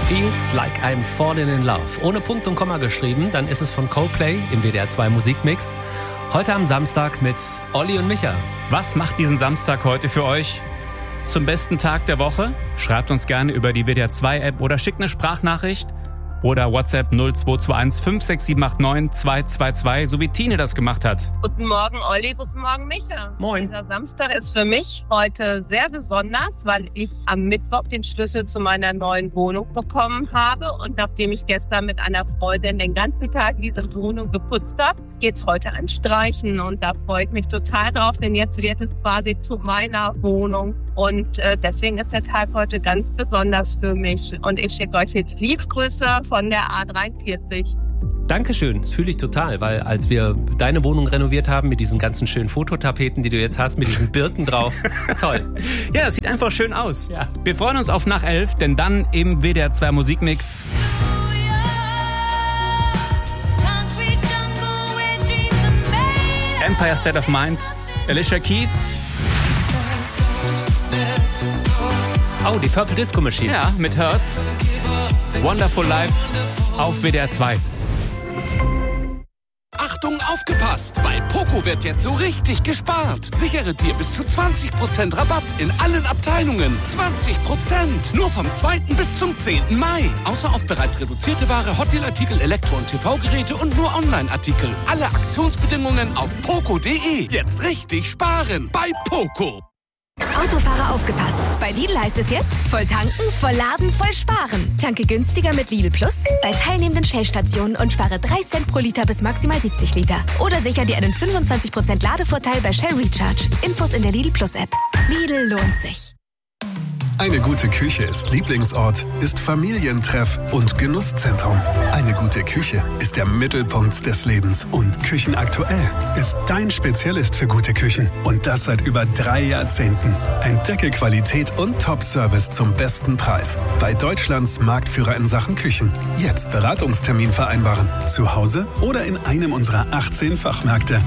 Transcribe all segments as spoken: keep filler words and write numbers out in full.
Feels Like I'm Falling in Love. Ohne Punkt und Komma geschrieben, dann ist es von Coldplay im W D R zwei Musikmix. Heute am Samstag mit Olli und Micha. Was macht diesen Samstag heute für euch zum besten Tag der Woche? Schreibt uns gerne über die W D R zwei App oder schickt eine Sprachnachricht oder WhatsApp null zwei zwei eins fünf sechs sieben acht neun zwei zwei zwei, so wie Tine das gemacht hat. Guten Morgen Olli, guten Morgen Micha. Moin. Dieser Samstag ist für mich heute sehr besonders, weil ich am Mittwoch den Schlüssel zu meiner neuen Wohnung bekommen habe. Und nachdem ich gestern mit einer Freundin den ganzen Tag diese Wohnung geputzt habe, geht's heute an Streichen. Und da freue ich mich total drauf, denn jetzt wird es quasi zu meiner Wohnung. Und äh, deswegen ist der Tag heute ganz besonders für mich. Und ich schicke euch jetzt liebe Grüße von der A dreiundvierzig. Dankeschön, das fühle ich total, weil als wir deine Wohnung renoviert haben mit diesen ganzen schönen Fototapeten, die du jetzt hast, mit diesen Birken drauf, toll. Ja, es sieht einfach schön aus. Ja. Wir freuen uns auf nach elf, denn dann im W D R zwei Musikmix Empire State of Mind, Alicia Keys. Oh, die Purple Disco Machine. Ja, mit Hertz. Wonderful Life auf W D R zwei. Achtung, aufgepasst! Bei Poco wird jetzt so richtig gespart. Sichere dir bis zu zwanzig Prozent Rabatt in allen Abteilungen. zwanzig Prozent! Nur vom zweiten bis zum zehnten Mai. Außer auf bereits reduzierte Ware, Hotdeal-Artikel, Elektro- und T V-Geräte und nur Online-Artikel. Alle Aktionsbedingungen auf poco punkt de. Jetzt richtig sparen bei Poco. Autofahrer aufgepasst. Bei Lidl heißt es jetzt, voll tanken, voll laden, voll sparen. Tanke günstiger mit Lidl Plus bei teilnehmenden Shell-Stationen und spare drei Cent pro Liter bis maximal siebzig Liter. Oder sicher dir einen fünfundzwanzig Prozent Ladevorteil bei Shell Recharge. Infos in der Lidl Plus App. Lidl lohnt sich. Eine gute Küche ist Lieblingsort, ist Familientreff und Genusszentrum. Eine gute Küche ist der Mittelpunkt des Lebens. Und Küchenaktuell ist dein Spezialist für gute Küchen. Und das seit über drei Jahrzehnten. Entdecke Qualität und Top-Service zum besten Preis. Bei Deutschlands Marktführer in Sachen Küchen. Jetzt Beratungstermin vereinbaren. Zu Hause oder in einem unserer achtzehn Fachmärkte.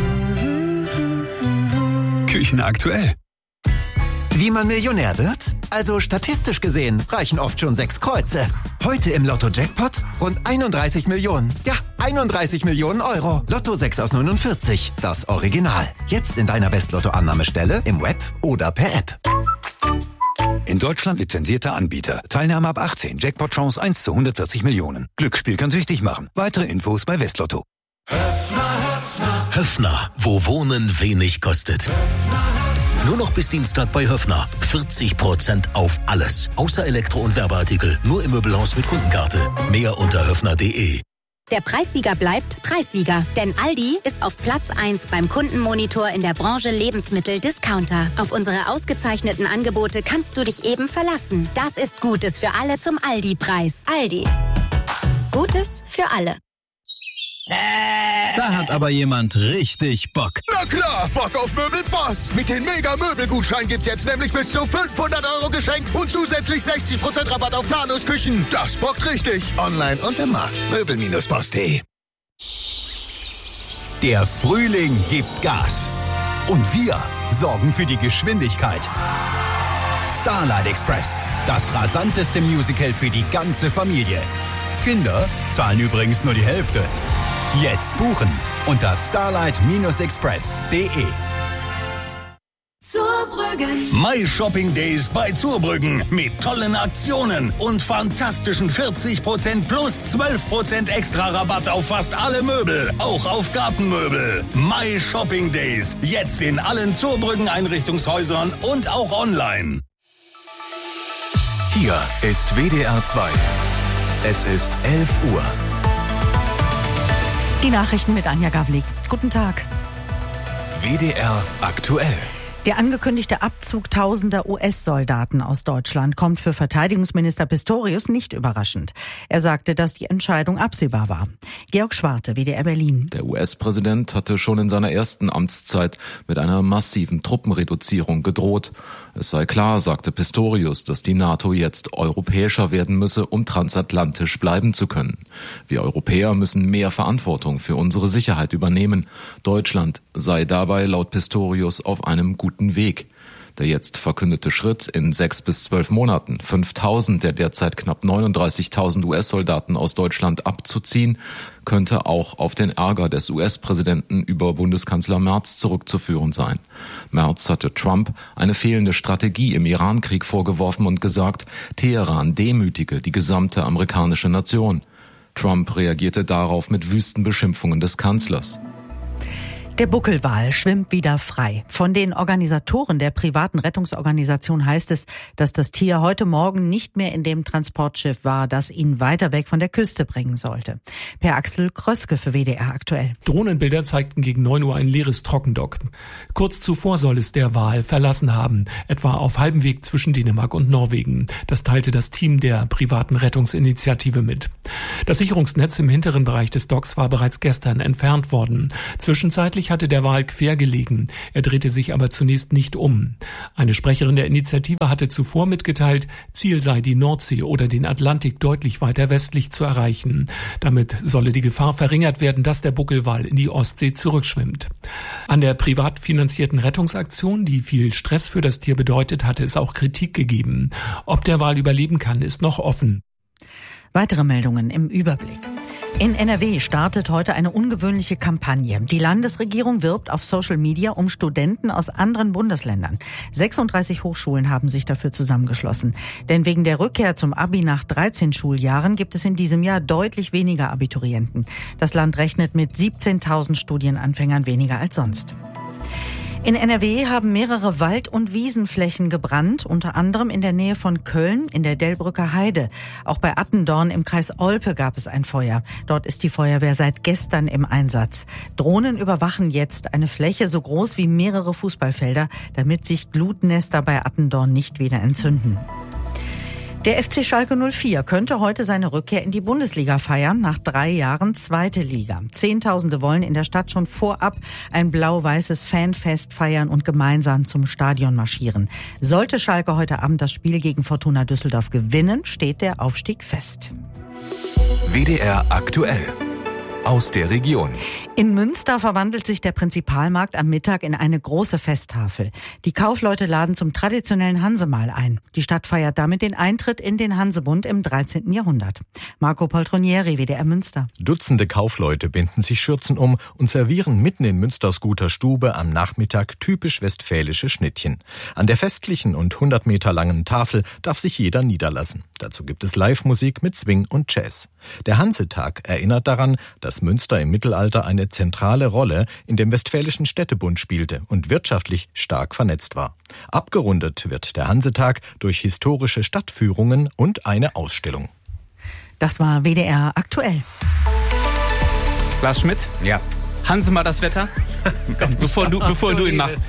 Küchenaktuell. Wie man Millionär wird? Also statistisch gesehen reichen oft schon sechs Kreuze. Heute im Lotto-Jackpot rund einunddreißig Millionen. Ja, einunddreißig Millionen Euro. Lotto sechs aus neunundvierzig. Das Original. Jetzt in deiner West-Lotto-Annahmestelle, im Web oder per App. In Deutschland lizenzierter Anbieter. Teilnahme ab achtzehn. Jackpot-Chance eins zu hundertvierzig Millionen. Glücksspiel kann süchtig machen. Weitere Infos bei Westlotto. Höfner, Höfner. Höfner, wo Wohnen wenig kostet. Nur noch bis Dienstag bei Höfner. vierzig Prozent auf alles. Außer Elektro- und Werbeartikel. Nur im Möbelhaus mit Kundenkarte. Mehr unter höfner punkt de. Der Preissieger bleibt Preissieger. Denn Aldi ist auf Platz eins beim Kundenmonitor in der Branche Lebensmittel-Discounter. Auf unsere ausgezeichneten Angebote kannst du dich eben verlassen. Das ist Gutes für alle zum Aldi-Preis. Aldi. Gutes für alle. Da hat aber jemand richtig Bock. Na klar, Bock auf Möbelboss. Mit den Mega-Möbelgutschein gibt's jetzt nämlich bis zu fünfhundert Euro geschenkt und zusätzlich sechzig Prozent Rabatt auf Planungsküchen. Das bockt richtig. Online und im Markt. Möbel Bindestrich boss punkt de. Der Frühling gibt Gas. Und wir sorgen für die Geschwindigkeit. Starlight Express. Das rasanteste Musical für die ganze Familie. Kinder zahlen übrigens nur die Hälfte. Jetzt buchen unter starlight express punkt de. Zurbrüggen. Mai Shopping Days bei Zurbrüggen. Mit tollen Aktionen und fantastischen vierzig Prozent plus zwölf Prozent extra Rabatt auf fast alle Möbel. Auch auf Gartenmöbel. Mai Shopping Days. Jetzt in allen Zurbrüggen Einrichtungshäusern und auch online. Hier ist W D R zwei. Es ist elf Uhr. Die Nachrichten mit Anja Gavlik. Guten Tag. W D R aktuell. Der angekündigte Abzug tausender U S-Soldaten aus Deutschland kommt für Verteidigungsminister Pistorius nicht überraschend. Er sagte, dass die Entscheidung absehbar war. Georg Schwarte, W D R Berlin. Der U S-Präsident hatte schon in seiner ersten Amtszeit mit einer massiven Truppenreduzierung gedroht. Es sei klar, sagte Pistorius, dass die NATO jetzt europäischer werden müsse, um transatlantisch bleiben zu können. Wir Europäer müssen mehr Verantwortung für unsere Sicherheit übernehmen. Deutschland sei dabei laut Pistorius auf einem guten Weg. Der jetzt verkündete Schritt, in sechs bis zwölf Monaten fünftausend der derzeit knapp neununddreißigtausend U S-Soldaten aus Deutschland abzuziehen, könnte auch auf den Ärger des U S-Präsidenten über Bundeskanzler Merz zurückzuführen sein. Merz hatte Trump eine fehlende Strategie im Iran-Krieg vorgeworfen und gesagt, Teheran demütige die gesamte amerikanische Nation. Trump reagierte darauf mit wüsten Beschimpfungen des Kanzlers. Der Buckelwal schwimmt wieder frei. Von den Organisatoren der privaten Rettungsorganisation heißt es, dass das Tier heute Morgen nicht mehr in dem Transportschiff war, das ihn weiter weg von der Küste bringen sollte. Per Axel Kröske für W D R aktuell. Drohnenbilder zeigten gegen neun Uhr ein leeres Trockendock. Kurz zuvor soll es der Wal verlassen haben, etwa auf halbem Weg zwischen Dänemark und Norwegen. Das teilte das Team der privaten Rettungsinitiative mit. Das Sicherungsnetz im hinteren Bereich des Docks war bereits gestern entfernt worden. Zwischenzeitlich hatte der Wal quer gelegen. Er drehte sich aber zunächst nicht um. Eine Sprecherin der Initiative hatte zuvor mitgeteilt, Ziel sei die Nordsee oder den Atlantik deutlich weiter westlich zu erreichen. Damit solle die Gefahr verringert werden, dass der Buckelwal in die Ostsee zurückschwimmt. An der privat finanzierten Rettungsaktion, die viel Stress für das Tier bedeutet, hatte es auch Kritik gegeben. Ob der Wal überleben kann, ist noch offen. Weitere Meldungen im Überblick. In N R W startet heute eine ungewöhnliche Kampagne. Die Landesregierung wirbt auf Social Media um Studenten aus anderen Bundesländern. sechsunddreißig Hochschulen haben sich dafür zusammengeschlossen. Denn wegen der Rückkehr zum Abi nach dreizehn Schuljahren gibt es in diesem Jahr deutlich weniger Abiturienten. Das Land rechnet mit siebzehntausend Studienanfängern weniger als sonst. In N R W haben mehrere Wald- und Wiesenflächen gebrannt, unter anderem in der Nähe von Köln, in der Delbrücker Heide. Auch bei Attendorn im Kreis Olpe gab es ein Feuer. Dort ist die Feuerwehr seit gestern im Einsatz. Drohnen überwachen jetzt eine Fläche so groß wie mehrere Fußballfelder, damit sich Glutnester bei Attendorn nicht wieder entzünden. Der F C Schalke null vier könnte heute seine Rückkehr in die Bundesliga feiern, nach drei Jahren zweite Liga. Zehntausende wollen in der Stadt schon vorab ein blau-weißes Fanfest feiern und gemeinsam zum Stadion marschieren. Sollte Schalke heute Abend das Spiel gegen Fortuna Düsseldorf gewinnen, steht der Aufstieg fest. W D R aktuell. Aus der Region. In Münster verwandelt sich der Prinzipalmarkt am Mittag in eine große Festtafel. Die Kaufleute laden zum traditionellen Hansemahl ein. Die Stadt feiert damit den Eintritt in den Hansebund im dreizehnten Jahrhundert. Marco Poltronieri, W D R Münster. Dutzende Kaufleute binden sich Schürzen um und servieren mitten in Münsters guter Stube am Nachmittag typisch westfälische Schnittchen. An der festlichen und hundert Meter langen Tafel darf sich jeder niederlassen. Dazu gibt es Live-Musik mit Swing und Jazz. Der Hansetag erinnert daran, dass Münster im Mittelalter eine zentrale Rolle in dem Westfälischen Städtebund spielte und wirtschaftlich stark vernetzt war. Abgerundet wird der Hansetag durch historische Stadtführungen und eine Ausstellung. Das war W D R aktuell. Lars Schmidt? Ja. Hanse mal das Wetter? Komm, bevor du, bevor du ihn machst.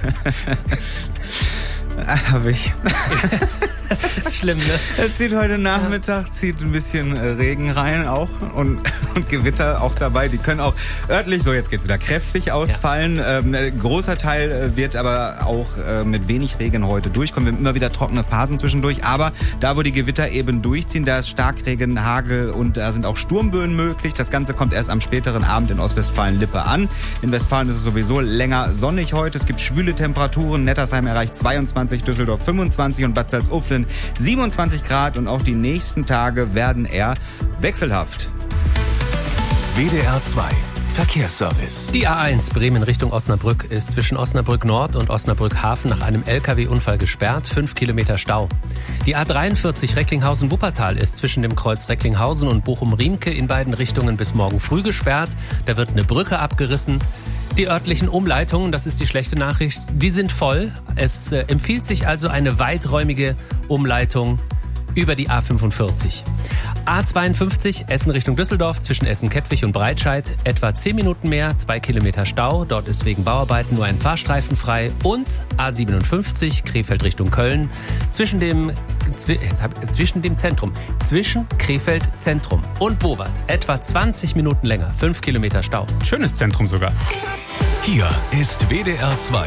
Hab ich. Das ist schlimm, ne? Es zieht heute Nachmittag, zieht ein bisschen Regen rein auch und, und Gewitter auch dabei. Die können auch örtlich, so jetzt geht's wieder, kräftig ausfallen. Ja. Ähm, ein großer Teil wird aber auch äh, mit wenig Regen heute durchkommen. Wir haben immer wieder trockene Phasen zwischendurch, aber da, wo die Gewitter eben durchziehen, da ist Starkregen, Hagel und da sind auch Sturmböen möglich. Das Ganze kommt erst am späteren Abend in Ostwestfalen-Lippe an. In Westfalen ist es sowieso länger sonnig heute. Es gibt schwüle Temperaturen. Nettersheim erreicht zweiundzwanzig, Düsseldorf fünfundzwanzig und Bad Salzuflen siebenundzwanzig Grad und auch die nächsten Tage werden eher wechselhaft. W D R zwei Verkehrsservice. Die A eins Bremen Richtung Osnabrück ist zwischen Osnabrück Nord und Osnabrück Hafen nach einem L K W-Unfall gesperrt, fünf Kilometer Stau. Die A dreiundvierzig Recklinghausen-Wuppertal ist zwischen dem Kreuz Recklinghausen und Bochum-Riemke in beiden Richtungen bis morgen früh gesperrt. Da wird eine Brücke abgerissen. Die örtlichen Umleitungen, das ist die schlechte Nachricht, die sind voll. Es äh, empfiehlt sich also eine weiträumige Umleitung über die A fünfundvierzig. A zweiundfünfzig Essen Richtung Düsseldorf zwischen Essen-Kettwig und Breitscheid. Etwa zehn Minuten mehr, zwei Kilometer Stau. Dort ist wegen Bauarbeiten nur ein Fahrstreifen frei. Und A siebenundfünfzig Krefeld Richtung Köln zwischen dem, jetzt hab, zwischen dem Zentrum, zwischen Krefeld Zentrum und Bowart. Etwa zwanzig Minuten länger, fünf Kilometer Stau. Schönes Zentrum sogar. Hier ist W D R zwei.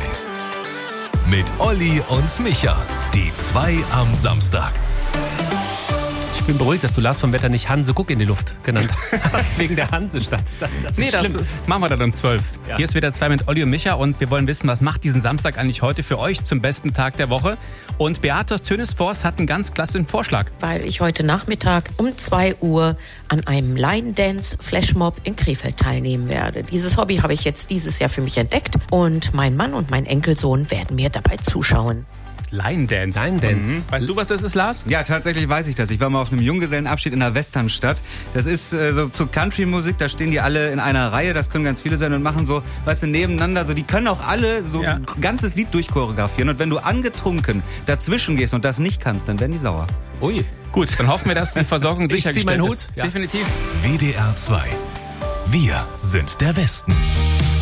Mit Olli und Micha. Die zwei am Samstag. Ich Ich bin beruhigt, dass du Lars vom Wetter nicht Hanse Guck in die Luft genannt hast, wegen der Hansestadt. Das, das nee, das ist, machen wir dann um zwölf. Ja. Hier ist wieder zwei mit Olli und Micha und wir wollen wissen, was macht diesen Samstag eigentlich heute für euch zum besten Tag der Woche? Und Beate aus Tönisforst hat einen ganz klasse Vorschlag. Weil ich heute Nachmittag um zwei Uhr an einem Line-Dance-Flashmob in Krefeld teilnehmen werde. Dieses Hobby habe ich jetzt dieses Jahr für mich entdeckt und mein Mann und mein Enkelsohn werden mir dabei zuschauen. Line Dance. Line Dance. Mhm. Weißt du, was das ist, Lars? Ja, tatsächlich weiß ich das. Ich war mal auf einem Junggesellenabschied in der Westernstadt. Das ist äh, so zur Country-Musik, da stehen die alle in einer Reihe, das können ganz viele sein und machen so, weißt du, nebeneinander, so, die können auch alle so ja. ein ganzes Lied durchchoreografieren und wenn du angetrunken dazwischen gehst und das nicht kannst, dann werden die sauer. Ui. Gut, dann hoffen wir, dass die Versorgung sichergestellt ist. Hut. Ja. Definitiv. W D R zwei. Wir sind der Westen.